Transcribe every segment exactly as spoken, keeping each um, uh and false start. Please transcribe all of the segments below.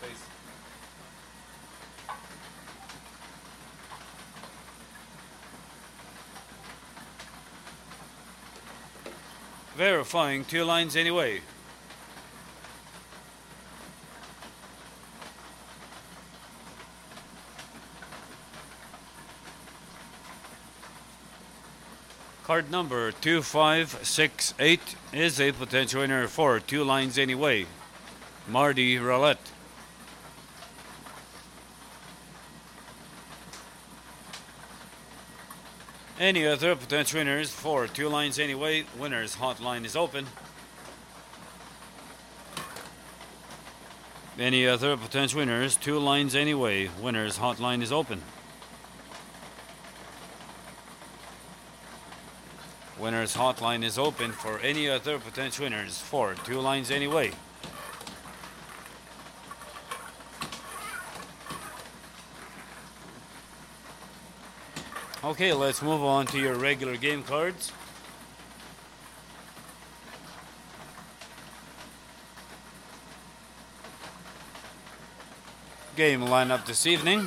space. Verifying two lines anyway. Card number two five six eight is a potential winner for two lines anyway. Marty Roulette. Any other potential winners for two lines anyway? Winners hotline is open. Any other potential winners? Two lines anyway. Winners hotline is open. Winners hotline is open for any other potential winners for two lines anyway. Okay, let's move on to your regular game cards. Game lineup this evening.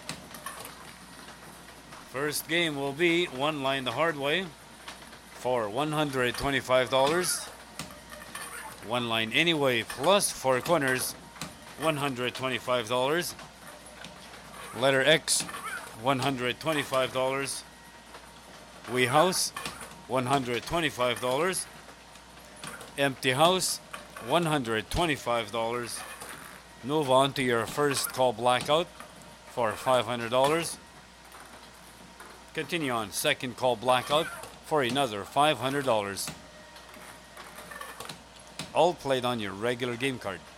First game will be one line the hard way for one hundred twenty-five dollars. One line anyway plus four corners, one hundred twenty-five dollars. Letter X, one hundred twenty-five dollars. We House, one hundred twenty-five dollars. Empty House, one hundred twenty-five dollars. Move on to your first call blackout for five hundred dollars. Continue on second call blackout for another five hundred dollars. All played on your regular game card.